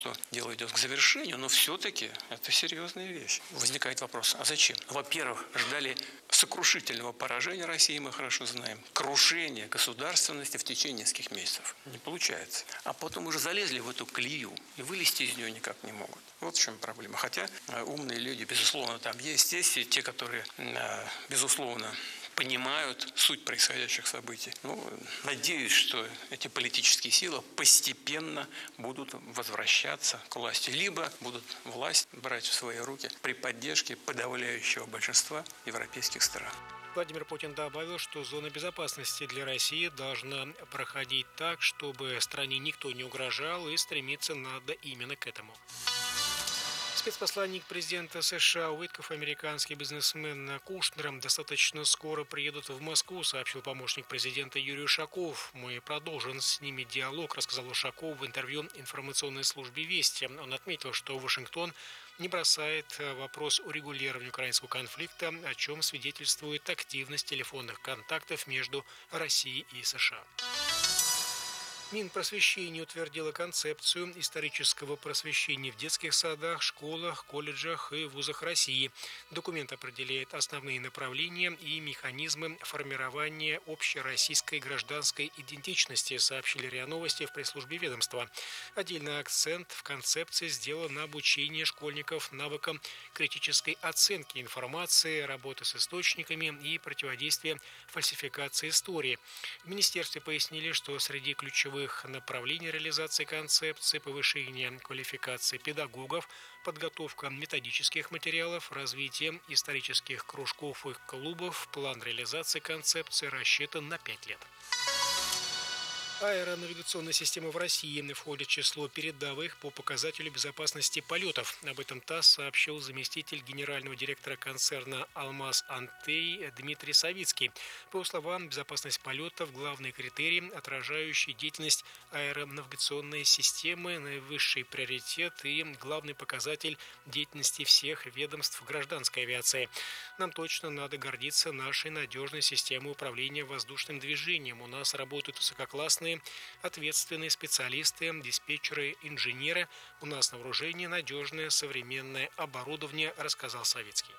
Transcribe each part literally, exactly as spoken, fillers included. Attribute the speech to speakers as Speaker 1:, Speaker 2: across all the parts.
Speaker 1: что дело идет к завершению, но все-таки это серьезная вещь. Возникает вопрос, а зачем? Во-первых, ждали сокрушительного поражения России, мы хорошо знаем, крушения государственности в течение нескольких месяцев. Не получается. А потом уже залезли в эту колею и вылезти из нее никак не могут. Вот в чем проблема. Хотя умные люди, безусловно, там есть. Есть и те, которые, безусловно, понимают суть происходящих событий. Ну, надеюсь, что эти политические силы постепенно будут возвращаться к власти, либо будут власть брать в свои руки при поддержке подавляющего большинства европейских стран.
Speaker 2: Владимир Путин добавил, что зона безопасности для России должна проходить так, чтобы стране никто не угрожал, и стремиться надо именно к этому. Спецпосланник президента США Уитков и американский бизнесмен Кушнер достаточно скоро приедут в Москву, сообщил помощник президента Юрий Ушаков. Мы продолжим с ними диалог, рассказал Ушаков в интервью информационной службе «Вести». Он отметил, что Вашингтон не бросает вопрос урегулирования украинского конфликта, о чем свидетельствует активность телефонных контактов между Россией и США. Минпросвещение утвердило концепцию исторического просвещения в детских садах, школах, колледжах и вузах России. Документ определяет основные направления и механизмы формирования общероссийской гражданской идентичности, сообщили РИА Новости в пресс-службе ведомства. Отдельный акцент в концепции сделан на обучение школьников навыкам критической оценки информации, работы с источниками и противодействия фальсификации истории. В министерстве пояснили, что среди ключевых направлений реализации концепции повышение квалификации педагогов, подготовка методических материалов, развитие исторических кружков и клубов. План реализации концепции рассчитан на пять лет. Аэронавигационная система в России входит в число передовых по показателю безопасности полетов. Об этом ТАСС сообщил заместитель генерального директора концерна «Алмаз Антей» Дмитрий Савицкий. По его словам, безопасность полетов – главный критерий, отражающий деятельность аэронавигационной системы, наивысший приоритет и главный показатель деятельности всех ведомств гражданской авиации. Нам точно надо гордиться нашей надежной системой управления воздушным движением. У нас работают высококлассные ответственные специалисты, диспетчеры, инженеры. У нас на вооружении надежное современное оборудование, рассказал Савицкий.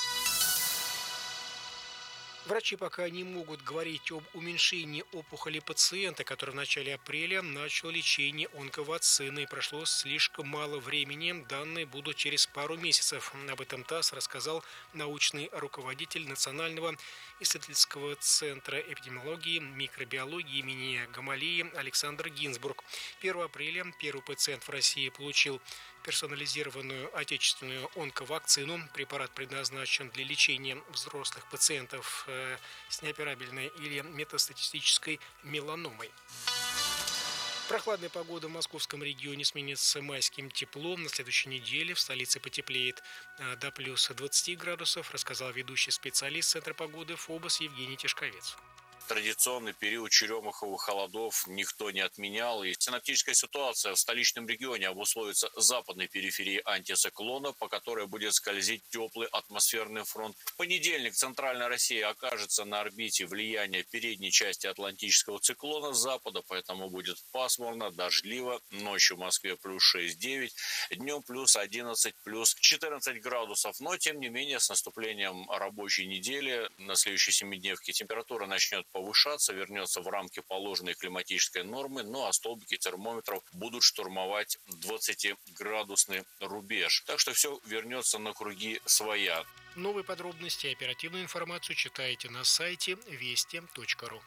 Speaker 2: Врачи пока не могут говорить об уменьшении опухоли пациента, который в начале апреля начал лечение онковакцины. Прошло слишком мало времени, данные будут через пару месяцев. Об этом ТАСС рассказал научный руководитель Национального исследовательского центра эпидемиологии и микробиологии имени Гамалеи Александр Гинзбург. первого апреля первый пациент в России получил персонализированную отечественную онковакцину. Препарат предназначен для лечения взрослых пациентов э, с неоперабельной или метастатической меланомой. Прохладная погода в московском регионе сменится майским теплом. На следующей неделе в столице потеплеет э, до плюс двадцати градусов, рассказал ведущий специалист Центра погоды ФОБОС Евгений Тишковец.
Speaker 3: Традиционный период черемуховых холодов никто не отменял, и синоптическая ситуация в столичном регионе обусловится западной периферией антициклона, по которой будет скользить теплый атмосферный фронт. В понедельник центральная Россия окажется на орбите влияния передней части атлантического циклона с запада, поэтому будет пасмурно, дождливо. Ночью в Москве плюс шесть-девять, днем плюс одиннадцать, плюс четырнадцать градусов. Но, тем не менее, с наступлением рабочей недели на следующей семидневке температура начнет повышаться, вернется в рамки положенной климатической нормы, ну а столбики термометров будут штурмовать двадцатиградусный рубеж. Так что все вернется на круги своя.
Speaker 2: Новые подробности и оперативную информацию читайте на сайте вести точка ру.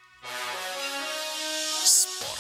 Speaker 4: Спорт.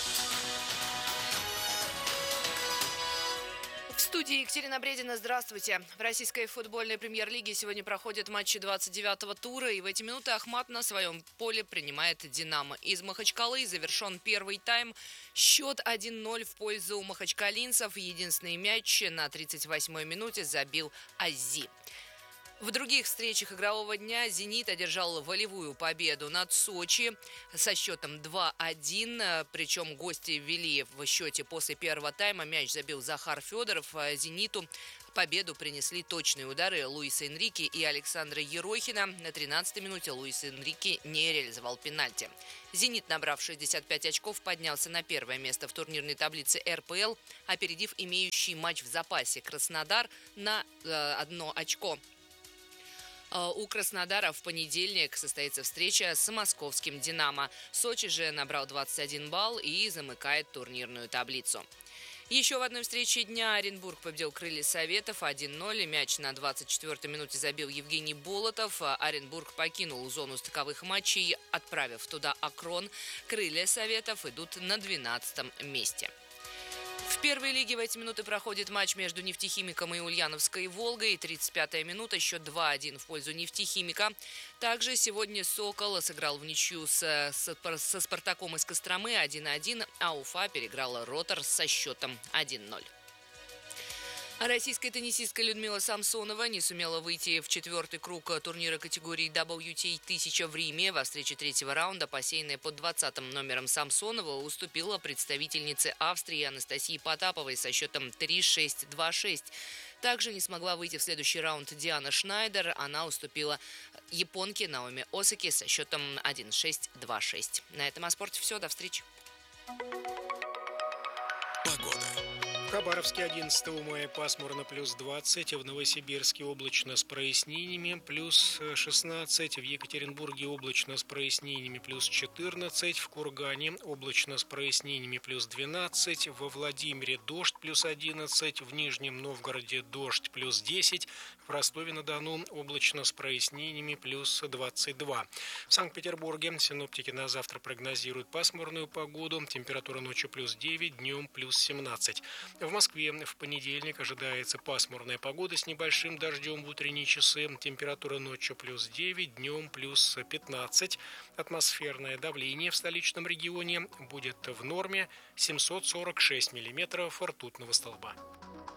Speaker 5: В студии Екатерина Бредина. Здравствуйте. В российской футбольной премьер-лиге сегодня проходят матчи двадцать девятого тура, и в эти минуты Ахмат на своем поле принимает «Динамо». Из Махачкалы завершен первый тайм. Счет один ноль в пользу махачкалинцев. Единственный мяч на тридцать восьмой минуте забил Ази. В других встречах игрового дня «Зенит» одержал волевую победу над Сочи со счетом два один. Причем гости ввели в счете после первого тайма. Мяч забил Захар Федоров. «Зениту» победу принесли точные удары Луиса Энрике и Александра Ерохина. На тринадцатой минуте Луис Энрике не реализовал пенальти. «Зенит», набрав шестьдесят пять очков, поднялся на первое место в турнирной таблице эр пэ эл, опередив имеющий матч в запасе Краснодар на э, одно очко. У Краснодара в понедельник состоится встреча с московским «Динамо». Сочи же набрал двадцать один балл и замыкает турнирную таблицу. Еще в одной встрече дня Оренбург победил «Крылья Советов» один ноль. Мяч на двадцать четвёртой минуте забил Евгений Болотов. Оренбург покинул зону стыковых матчей, отправив туда «Акрон». «Крылья Советов» идут на двенадцатом месте. В первой лиге в эти минуты проходит матч между «Нефтехимиком» и «Ульяновской Волгой». тридцать пятая минута, счет два один в пользу «Нефтехимика». Также сегодня «Сокол» сыграл в ничью с, с, со «Спартаком» из Костромы один один, а Уфа переиграла «Ротор» со счетом один ноль. Российская теннисистка Людмила Самсонова не сумела выйти в четвертый круг турнира категории дабл ю ти эй тысяча в Риме. Во встрече третьего раунда посеянная под двадцатым номером Самсонова уступила представительнице Австрии Анастасии Потаповой со счетом три шесть два шесть. Также не смогла выйти в следующий раунд Диана Шнайдер. Она уступила японке Наоми Осаки со счетом один шесть два шесть. На этом о спорте все. До встречи.
Speaker 2: В Хабаровске одиннадцатого мая пасмурно плюс двадцать, в Новосибирске облачно с прояснениями плюс шестнадцать, в Екатеринбурге облачно с прояснениями плюс четырнадцать, в Кургане облачно с прояснениями плюс двенадцать, во Владимире дождь плюс одиннадцать, в Нижнем Новгороде дождь плюс десять, в Ростове-на-Дону облачно с прояснениями плюс двадцать два. В Санкт-Петербурге синоптики на завтра прогнозируют пасмурную погоду, температура ночью плюс девять, днем плюс семнадцать. В Москве в понедельник ожидается пасмурная погода с небольшим дождем в утренние часы. Температура ночью плюс девять, днем плюс пятнадцать. Атмосферное давление в столичном регионе будет в норме семьсот сорок шесть миллиметров ртутного столба.